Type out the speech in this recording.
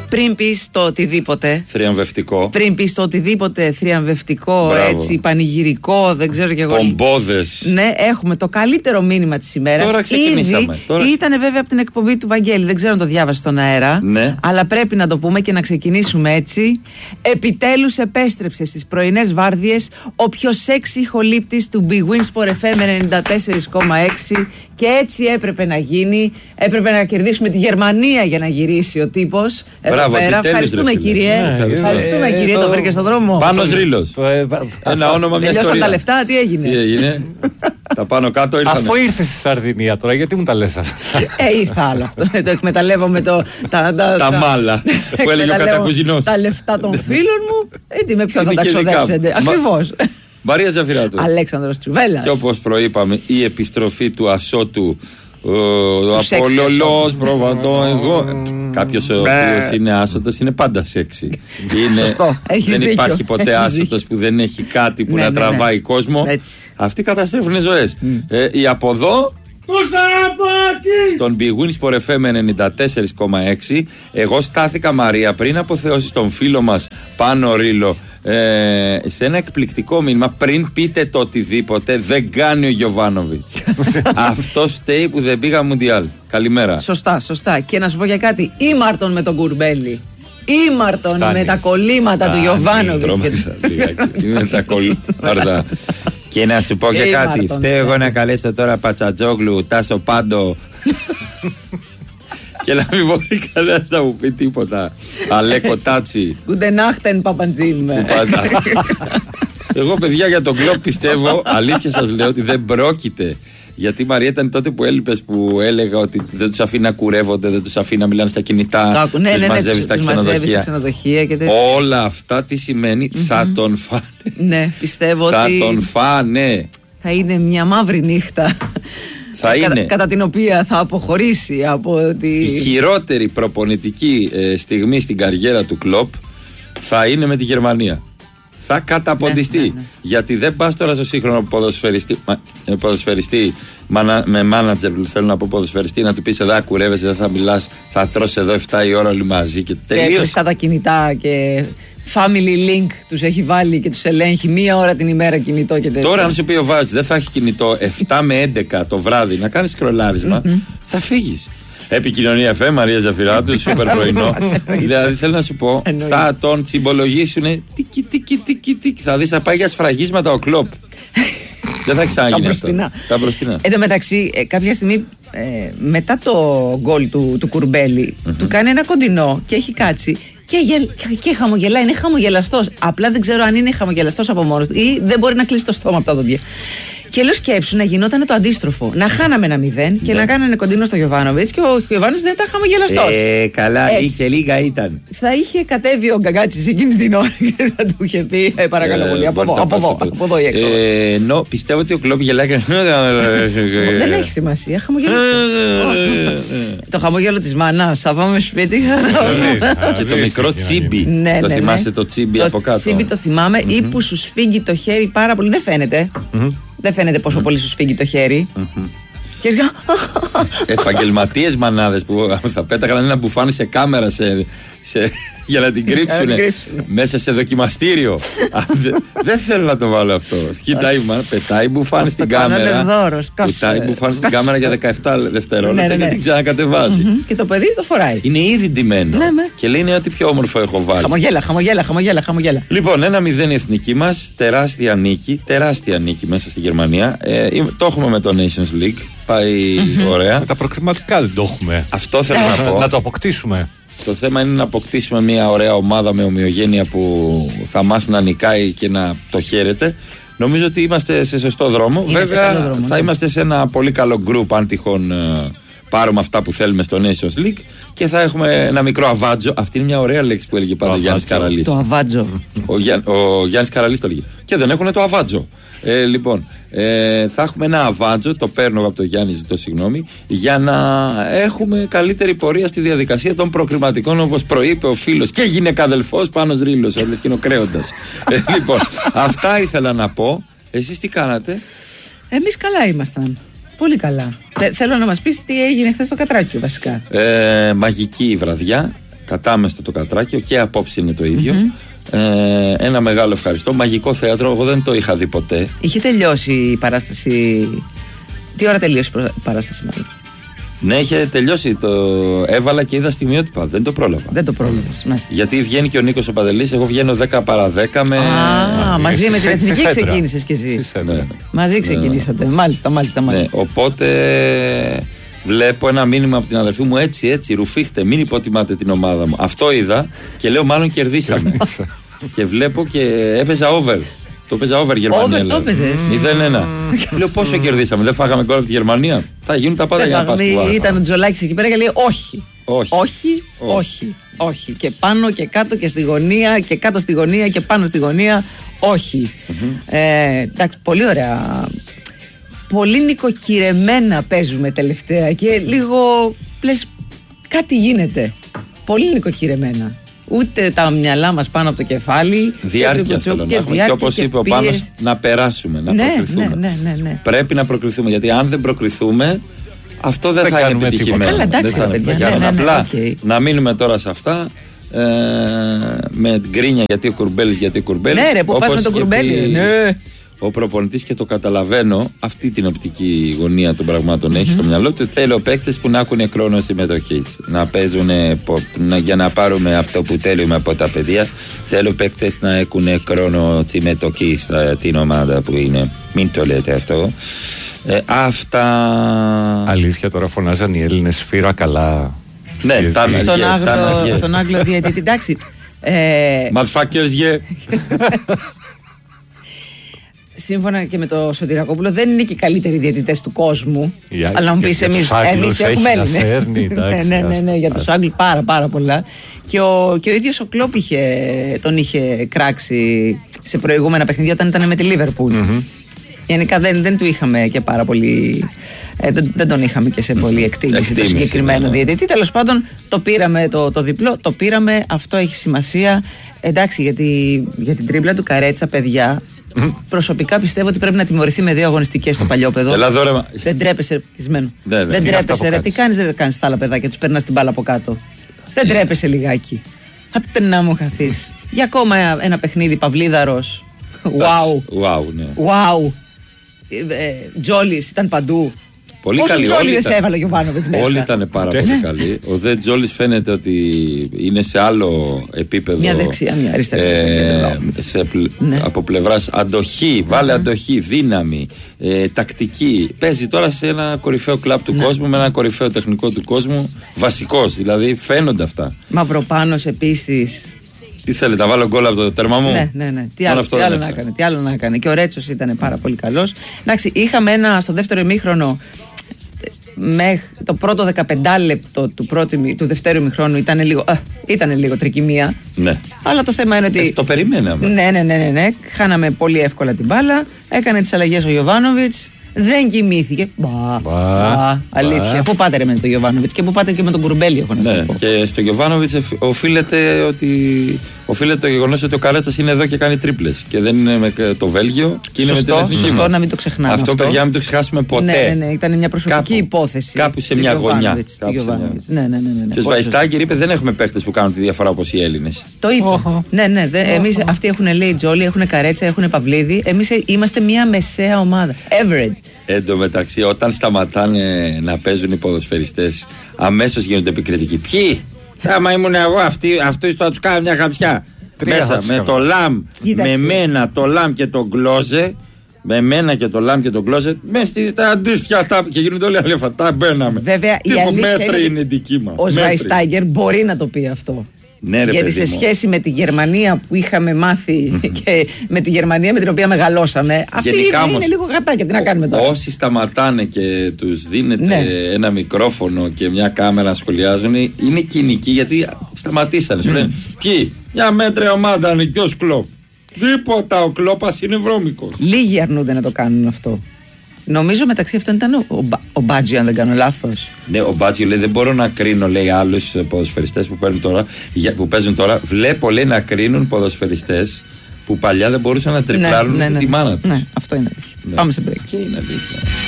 Πριν πεις το οτιδήποτε θριαμβευτικό. Πριν πεις το οτιδήποτε θριαμβευτικό, Μπράβο. έτσι, πανηγυρικό, δεν ξέρω κι εγώ. Πομπόδες. Ναι, έχουμε το καλύτερο μήνυμα της ημέρας. Τώρα ξεκινήσαμε. Ήταν βέβαια από την εκπομπή του Βαγγέλη. Δεν ξέρω αν το διάβασε στον αέρα. Ναι. Αλλά πρέπει να το πούμε και να ξεκινήσουμε έτσι. Επιτέλους επέστρεψε στις πρωινές βάρδιες ο πιο σεξι ηχολήπτης του Big Win Sport FM 94,6. Και έτσι έπρεπε να γίνει. Έπρεπε να κερδίσουμε τη Γερμανία για να γυρίσει ο τύπος. Μπράβο, Ευχαριστούμε, κύριε. Ευχαριστούμε, κύριε. Το βρήκε στον δρόμο. Πάνος Ρήλος. Ένα όνομα, μια ιστορία. Τελειώσαν τα λεφτά, τι έγινε. Τι έγινε. Τα πάνω κάτω ήρθανε. Αφού ήρθε στη Σαρδινία τώρα, γιατί μου τα λες αυτά? Ήρθα άλλο αυτό. Το εκμεταλλεύομαι τα μάλα που έλεγε ο κατακουζινός. Τα λεφτά των φίλων μου. Έτσι με ποιον θα τα ξοδέψετε. Ακριβώς. Μαρία Ζαφυράτου. Αλέξανδρος Τσουβέλλας. Και όπως προείπαμε, η επιστροφή του Ασώτου. Ο Απόλλωλος, προβατώ εγώ. Κάποιος ο οποίος είναι άσωτος είναι πάντα σεξι. Δεν υπάρχει ποτέ άσωτος που δεν έχει κάτι που να τραβάει κόσμο. Αυτοί καταστρέφουν ζωές. Η από εδώ στον Big Win Sport FM 94,6. Εγώ στάθηκα, Μαρία, πριν αποθεώσεις τον φίλο μας Πάνο Ρήλο σε ένα εκπληκτικό μήνυμα. Πριν πείτε το οτιδήποτε, δεν κάνει ο Γιοβάνοβιτς. Αυτός φταίει που δεν πήγα Μουντιάλ. Καλημέρα. Σωστά. Και να σου πω για κάτι. Ήμαρτον με τον Κουρμπέλη. Ήμαρτον με τα κολλήματα του Γιοβάνοβιτς. Με τα κολλήματα. Και να σου πω και κάτι. Φταίω εγώ να καλέσω τώρα Πατσατζόγλου, Τάσο Πάντο. Και να μην μπορεί κανένας να μου πει τίποτα. Αλέκο Τάτσι. Γκουντενάχτεν Παπαντζήλμε. Εγώ, παιδιά, για τον κλόπ πιστεύω, αλήθεια σας λέω, ότι δεν πρόκειται. Γιατί, Μαρία, ήταν τότε που έλειπες, που έλεγα ότι δεν τους αφήνει να κουρεύονται, δεν τους αφήνει να μιλάνε στα κινητά, τους μαζεύει στα ξενοδοχεία. Όλα αυτά τι σημαίνει? Θα τον φάνε. Ναι, πιστεύω ότι θα τον φάνε. Θα είναι μια μαύρη νύχτα. Θα είναι. Κατά την οποία θα αποχωρήσει από η χειρότερη προπονητική στιγμή στην καριέρα του Κλοπ θα είναι με τη Γερμανία. Θα καταποντιστεί. Ναι. Γιατί δεν πας τώρα στο σύγχρονο ποδοσφαιριστή με μάνατζερ, θέλω να πω ποδοσφαιριστή, να του πεις εδώ κουρεύεσαι, δεν θα μιλάς, θα τρως εδώ 7 η ώρα όλοι μαζί και τελείως. Και τα κινητά και family link τους έχει βάλει και τους ελέγχει μία ώρα την ημέρα κινητό και τέτοια. Τώρα αν σου πει ο Βάζης δεν θα έχει κινητό 7 με 11 το βράδυ να κάνεις σκρολάρισμα, θα φύγεις. Επικοινωνία FM, Μαρία Ζαφυράτου, σούπερ πρωινό. Δηλαδή θέλω να σου πω, θα τον τσιμπολογήσουνε τικι. Θα δεις, θα πάει για σφραγίσματα ο Κλοπ. Δεν θα ξαναγίνει αυτό. Τα μπροστινά. Εν τω μεταξύ, κάποια στιγμή μετά το γκολ του Κουρμπέλη, του κάνει ένα κοντινό και έχει κάτσει και χαμογελάει. Είναι χαμογελαστός. Απλά δεν ξέρω αν είναι χαμογελαστός από μόνος του ή δεν μπορεί να κλείσει το στόμα από τα δόντια. Και λέω, σκέψου να γινόταν το αντίστροφο. Να χάναμε 1-0 και να κάνανε κοντινό στο Γιοβάνοβιτς και ο Γιοβάνοβιτς δεν ήταν χαμογελαστός. Καλά, είχε λίγα ήταν. Θα είχε κατέβει ο Γκαγκάτσης εκείνη την ώρα και θα του είχε πει: παρακαλώ πολύ, από εδώ ή έξω. Ενώ πιστεύω ότι ο Κλόπ γελάει και. Δεν έχει σημασία, χαμογελάει. Το χαμόγελο της μάνας, θα πάμε σπίτι. Και το μικρό τσίμπι. Το θυμάστε το τσίμπι από κάτω? Το τσίμπι το θυμάμαι, ή που σου σφίγγει το χέρι πάρα πολύ. Δεν φαίνεται. Δεν φαίνεται πόσο πολύ σου σφίγγει το χέρι. Και επαγγελματίες μανάδες που θα πέταγαν ένα μπουφάνι σε κάμερα για να την κρύψουν μέσα σε δοκιμαστήριο. Δεν θέλω να το βάλω αυτό. Κοιτάει, πετάει μπουφάνι στην κάμερα. Πετάει μπουφάνι στην κάμερα για 17 δευτερόλεπτα και την ξανακατεβάζει. Και το παιδί το φοράει. Είναι ήδη ντυμένο. Και λέει είναι ό,τι πιο όμορφο έχω βάλει. Χαμογέλα. Λοιπόν, 1-0 η εθνική μας. Τεράστια νίκη μέσα στη Γερμανία. Το έχουμε με το Nations League. Πάει ωραία. Με τα προκριματικά δεν το έχουμε. Αυτό θέλω να πω. Να το αποκτήσουμε. Το θέμα είναι να αποκτήσουμε μια ωραία ομάδα με ομοιογένεια που θα μάθει να νικάει και να το χαίρεται. Νομίζω ότι είμαστε σε σωστό δρόμο. Βέβαια θα είμαστε σε ένα πολύ καλό group αν τυχόν πάρουμε αυτά που θέλουμε στο Nations League και θα έχουμε ένα μικρό αβάτζο. Αυτή είναι μια ωραία λέξη που έλεγε πάντα ο Γιάννης Καραλής. Το αβάτζο. Ο Γιάννης Καραλής το έλεγε. Και δεν έχουν το αβάτζο. Λοιπόν, θα έχουμε ένα αβάτζο, το παίρνω από το Γιάννη, ζητώ συγγνώμη, για να έχουμε καλύτερη πορεία στη διαδικασία των προκριματικών, όπως προείπε ο φίλος και γυναικαδελφός Πάνος Ρήλος, ο λευκινοκρέοντας. Λοιπόν, αυτά ήθελα να πω. Εσείς τι κάνατε? Εμείς καλά ήμασταν. Πολύ καλά. Θέλω να μας πεις τι έγινε χθες στο Κατράκιο βασικά. Μαγική βραδιά. κατάμεστο το Κατράκιο και απόψε είναι το ίδιο. Ένα μεγάλο ευχαριστώ. Μαγικό θέατρο, εγώ δεν το είχα δει ποτέ. Είχε τελειώσει η παράσταση. Τι ώρα τελείωσε η παράσταση, μάλλον? Ναι, είχε τελειώσει. Το έβαλα και είδα στιγμιότυπα. Δεν το πρόλαβα. Δεν το πρόλαβες. Γιατί βγαίνει και ο Νίκος ο Παντελής. Εγώ βγαίνω 10 παρά 10 με. Μαζί με την Εθνική ξεκίνησες κι εσύ. Ναι. Μαζί ξεκινήσατε. Μάλιστα. Ναι, οπότε βλέπω ένα μήνυμα από την αδερφή μου, έτσι, ρουφίχτε, μην υποτιμάτε την ομάδα μου. Αυτό είδα και λέω μάλλον κερδίσαμε. Και βλέπω και έπαιζα over. Το έπαιζα over Γερμανία. Το έπαιζες. 0-1. Λέω πόσο κερδίσαμε, δεν φάγαμε γκολ από τη Γερμανία. Θα γίνουν τα πάντα για να πας του Βάρου. Ήταν ο Τζολάκης εκεί πέρα και λέει όχι. Και πάνω και κάτω και στη γωνία και κάτω στη γωνία και πάνω στη γωνία. Όχι. Εντάξει, πολύ ωραία. Πολύ νοικοκυρεμένα παίζουμε τελευταία και λίγο λες κάτι γίνεται. Πολύ νοικοκυρεμένα. Ούτε τα μυαλά μας πάνω από το κεφάλι. Διάρκεια θέλω να έχουμε. Και όπως είπε ο Πάνος, να περάσουμε, να προκριθούμε. Ναι. Πρέπει να προκριθούμε, γιατί αν δεν προκριθούμε, αυτό δεν θα είναι επιτυχημένο. Καλά, εντάξει, παιδιά. Απλά να μείνουμε τώρα σε αυτά. Με γκρίνια γιατί ο Κουρμπέλης. Ναι, ρε, που πας με τον Κουρμπέλη. Ο προπονητής, και το καταλαβαίνω, αυτή την οπτική γωνία των πραγμάτων έχει στο μυαλό του. Θέλω παίκτες που να έχουν χρόνο συμμετοχής. Να παίζουν για να πάρουμε αυτό που θέλουμε από τα παιδιά. Θέλω παίκτες να έχουν χρόνο συμμετοχής στην ομάδα που είναι. Μην το λέτε αυτό. Αυτά. Αλήθεια, τώρα φωνάζαν οι Έλληνες Σφύρα καλά. Ναι, στον Άγγλο διαιτητή. Εντάξει. Motherfuckers, Σύμφωνα και με το Σωτηρακόπουλο, δεν είναι και οι καλύτεροι διαιτητές του κόσμου. Αλλά μου πεις, εμείς έχουμε Έλληνες. Ναι, για τους Άγγλους πάρα πολλά. Και ο ίδιος ο Κλόπ τον είχε κράξει σε προηγούμενα παιχνίδια όταν ήταν με τη Λίβερπουλ. Γενικά δεν του είχαμε και πάρα πολύ. Δεν τον είχαμε και σε πολύ εκτίμηση το συγκεκριμένο διαιτητή. Τέλος πάντων, το πήραμε το διπλό, το πήραμε. Αυτό έχει σημασία. Εντάξει, για την τρίμπλα του Καρέτσα, παιδιά. Προσωπικά πιστεύω ότι πρέπει να τιμωρηθεί με 2 αγωνιστικές στο παλιόπαιδο. Δεν τρέπεσαι, Κισμένο. Δεν τρέπεσαι, ρε. Τι κάνεις, δεν κάνεις τα άλλα παιδάκια, τους περνάς την μπάλα από κάτω. Δεν τρέπεσαι λιγάκι. Άτε να μου χαθείς. Για ακόμα ένα παιχνίδι Παυλίδαρος. Wow. Τζόλις ήταν παντού. Πολύ καλή. Τζόλι δεν σε έβαλε ο Γιωβάνοβιτς μέσα. Όλοι ήταν πάρα πολύ καλοί. Ο Δε Τζόλις φαίνεται ότι είναι σε άλλο επίπεδο. Μια δεξιά, μια αριστερά. Από πλευράς αντοχή, βάλε αντοχή, δύναμη, τακτική. Παίζει τώρα σε ένα κορυφαίο κλαμπ του κόσμου, με ένα κορυφαίο τεχνικό του κόσμου. Βασικός, δηλαδή φαίνονται αυτά. Μαυροπάνος επίσης. Τι θέλετε, να βάλω γκολ από το τέρμα μου? Ναι. Τι άλλο να έκανε. Και ο Ρέτσος ήταν πάρα πολύ καλός. Εντάξει, είχαμε στο δεύτερο ημίχρονο, το πρώτο 15 λεπτό του δεύτερου ημίχρονου ήταν λίγο τρικυμία. Ναι. Αλλά το θέμα είναι ότι. Το περιμέναμε. Ναι. Χάναμε πολύ εύκολα την μπάλα. Έκανε τις αλλαγές ο Γιωβάνοβιτς. Δεν κοιμήθηκε. Αλήθεια. Πού πάτε ρε με τον Γιωβάνοβιτς και πού πάτε και με τον Κουρμπέλη, έχω να σας πω. Και στο Γιωβάνοβιτς οφείλεται το γεγονός ότι ο Καρέτσας είναι εδώ και κάνει τρίπλες. Και δεν είναι με το Βέλγιο και είναι με την εθνική μας. Σωστό, να μην το ξεχνάμε. Αυτό, παιδιά, μην το ξεχάσουμε ποτέ. Ναι, ήταν μια προσωπική υπόθεση. Κάπου σε μια γωνιά. Ναι. Και ο Σβαϊστάγκερ είπε: δεν έχουμε παίχτες που κάνουν τη διαφορά όπως οι Έλληνες. Το είπε. Ναι. Εμείς αυτοί έχουν λέει Τζόλι, έχουν Καρέτσα, έχουν Παυλίδη. Εμείς είμαστε μια μεσαία ομάδα. Average. Εν τω μεταξύ, όταν σταματάνε να παίζουν οι ποδοσφαιριστές, αμέσως γίνονται επικριτικοί. Ποιοι? Άμα ήμουν εγώ, αυτοί θα τους κάνω μια χαψιά. Μέσα με το Λαμ, με μένα, το Λαμ και τον Γκλόζε. Με μένα και το Λαμ και τον Κλόζετ, μέσα στη αντίστοιχα και γίνονται όλοι αλέφα. Τα μπαίναμε. Βέβαια, η αλήθεια είναι δική μας. Ο Σβαϊστάγκερ μπορεί να το πει αυτό. Ναι, ρε, γιατί σε σχέση με τη Γερμανία που είχαμε μάθει και με τη Γερμανία με την οποία μεγαλώσαμε, αυτή είναι λίγο γατάκια. Τι να κάνουμε τώρα. Όσοι σταματάνε και τους δίνεται ένα μικρόφωνο και μια κάμερα να σχολιάζουν, είναι κοινικοί γιατί σταματήσανε. Σου λένε ποιοι, μια μέτρια ομάδα είναι και ο Κλόπ. Τίποτα, ο Κλόπας είναι βρώμικος. Λίγοι αρνούνται να το κάνουν αυτό. Νομίζω μεταξύ αυτών ήταν ο Μπάτζιο, αν δεν κάνω λάθος. Ναι, ο Μπάτζιο λέει: δεν μπορώ να κρίνω, λέει, άλλους ποδοσφαιριστές που παίζουν τώρα. Βλέπω, λέει, να κρίνουν ποδοσφαιριστές που παλιά δεν μπορούσαν να τριπλάρουν τη μάνα τους. Ναι, αυτό είναι αλήθεια. Πάμε σε break. Και είναι αλήθεια.